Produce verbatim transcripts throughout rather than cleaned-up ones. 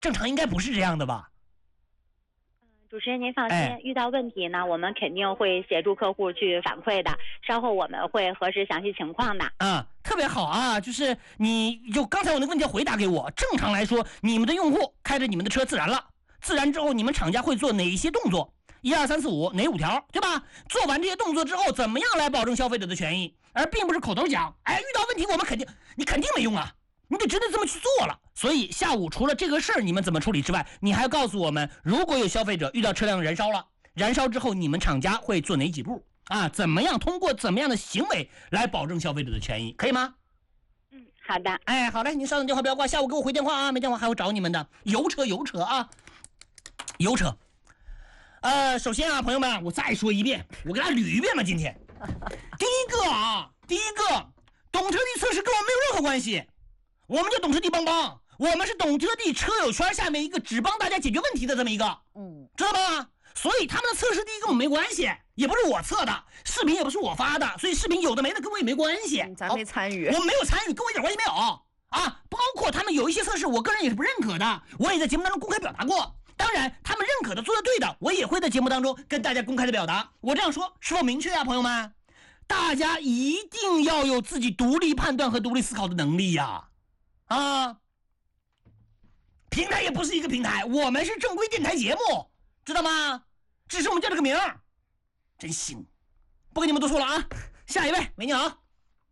正常应该不是这样的吧？ 主持人您放心， 哎、 遇到问题呢，我们肯定会协助客户去反馈的，稍后我们会核实详细情况的。 啊，特别好啊！就是你就刚才我那个问题要回答给我。正常来说，你们的用户开着你们的车自燃了，自燃之后，你们厂家会做哪一些动作？一二三四五哪五条，对吧？做完这些动作之后，怎么样来保证消费者的权益，而并不是口头讲，哎，遇到问题我们肯定，你肯定没用啊，你得真的这么去做了。所以下午除了这个事儿你们怎么处理之外，你还要告诉我们，如果有消费者遇到车辆燃烧了，燃烧之后你们厂家会做哪几步啊？怎么样通过怎么样的行为来保证消费者的权益，可以吗？ 嗯，好的。 哎，好嘞，您稍等电话不要挂，下午给我回电话啊，没电话还会找你们的。油车油车啊，油车。呃，首先啊，朋友们，我再说一遍，我给大家捋一遍吧。今天，第一个啊，第一个，懂车帝测试跟我没有任何关系，我们叫懂车帝帮帮，我们是懂车帝车友圈下面一个只帮大家解决问题的这么一个，嗯，知道吧？所以他们的测试第一跟我没关系，也不是我测的，视频也不是我发的，所以视频有的没的跟我也没关系， 嗯、咱没参与， 我没有参与，跟我一点关系没有啊。包括他们有一些测试，我个人也是不认可的，我也在节目当中公开表达过。当然，他们认可的、做的对的，我也会在节目当中跟大家公开的表达。我这样说是否明确啊，朋友们？大家一定要有自己独立判断和独立思考的能力呀！啊，平台也不是一个平台，我们是正规电台节目，知道吗？只是我们叫这个名儿，真行。不跟你们多说了啊，下一位，喂，你好。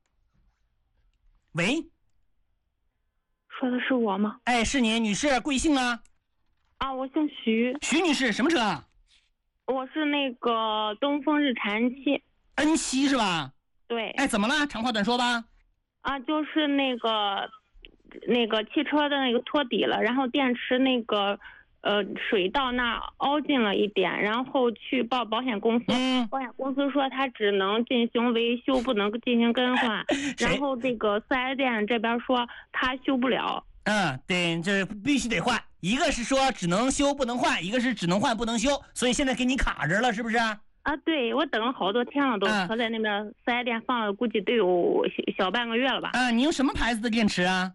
喂， 说的是我吗？ 哎，是你，女士，贵姓啊？ 啊，我姓徐。 徐女士，什么车啊？ 我是那个东风日产 N 七。 N 七是吧？ 对。 哎，怎么了？长话短说吧。 啊，就是那个那个汽车的那个托底了，然后电池那个呃水道那凹进了一点，然后去报保险公司， 嗯、 保险公司说它只能进行维修，不能进行更换。然后这个四 S 店这边说它修不了。 嗯，对，这必须得换。一个是说只能修不能换，一个是只能换不能修，所以现在给你卡着了，是不是？ 啊，对，我等了好多天了，都车在那边四 S 店放了，估计得有小半个月了吧。 啊，你用什么牌子的电池啊？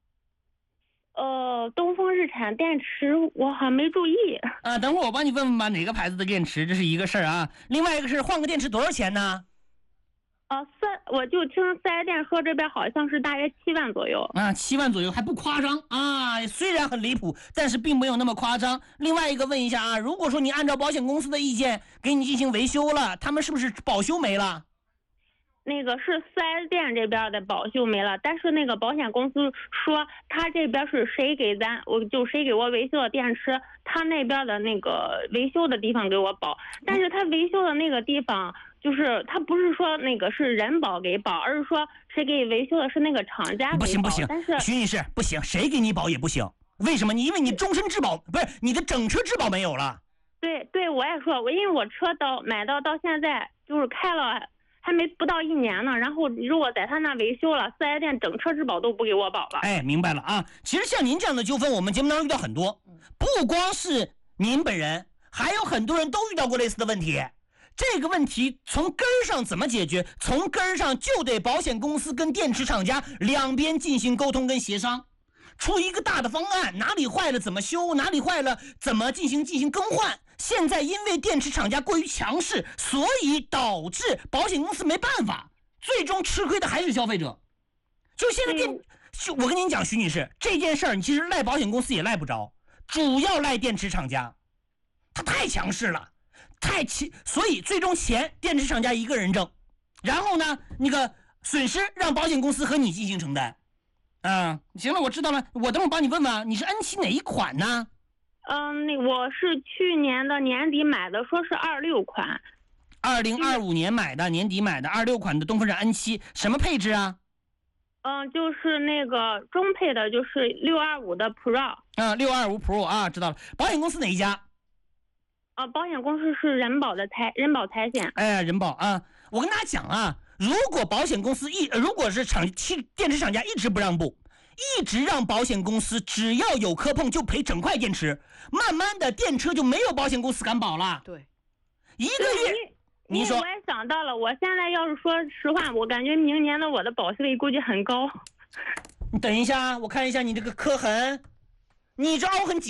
呃，东风日产电池我好像没注意。 啊，等会儿我帮你问问吧，哪个牌子的电池，这是一个事儿啊。另外一个是换个电池多少钱呢？ 啊，三，我就听四 S 店说这边好像是大约七万左右啊，七万左右还不夸张啊，虽然很离谱，但是并没有那么夸张。另外一个问一下啊，如果说你按照保险公司的意见给你进行维修了，他们是不是保修没了？ 那个是四 S 店这边的保修没了，但是那个保险公司说他这边是谁给咱，我就谁给我维修的电池，他那边的那个维修的地方给我保，但是他维修的那个地方。就是他不是说那个是人保给保，而是说谁给维修的是那个厂家给保。 不行不行， 但是徐女士不行，谁给你保也不行。为什么？你因为你终身质保不是你的整车质保没有了。 对对，我也说，我因为我车到买到到现在就是开了还没不到一年呢，然后如果在他那维修了，四 S 店整车质保都不给我保了。 哎，明白了啊。其实像您这样的纠纷，我们节目当中遇到很多，不光是您本人，还有很多人都遇到过类似的问题。这个问题从根儿上怎么解决？从根儿上就得保险公司跟电池厂家两边进行沟通跟协商，出一个大的方案，哪里坏了怎么修，哪里坏了怎么进行进行更换。现在因为电池厂家过于强势，所以导致保险公司没办法，最终吃亏的还是消费者。就现在电，我跟您讲，徐女士，这件事儿你其实赖保险公司也赖不着，主要赖电池厂家，他太强势了。太气，所以最终钱电池厂家一个人挣，然后呢，那个损失让保险公司和你进行承担。嗯，行了，我知道了，我等会儿帮你问问，你是 N 七哪一款呢？ 嗯，那我是去年的年底买的，说是二六款。 二零二五年买的，年底买的二六款的东风日产 N 七，什么配置啊？ 嗯，就是那个中配的，就是六二五的 Pro。 啊，六二五 Pro 啊，知道了。保险公司哪一家？ 啊，保险公司是人保的财人保财险。 哎，人保啊！我跟大家讲啊，如果保险公司一，如果是厂汽电池厂家一直不让步，一直让保险公司只要有磕碰就赔整块电池，慢慢的电车就没有保险公司敢保了。 对， 一个月。您说， 我也想到了，我现在要是说实话，我感觉明年的我的保费估计很高。 你等一下，我看一下你这个磕痕，你这凹痕几